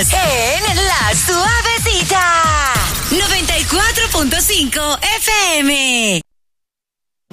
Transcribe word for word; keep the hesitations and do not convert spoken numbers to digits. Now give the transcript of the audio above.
en La Suavecita. noventa y cuatro punto cinco F M.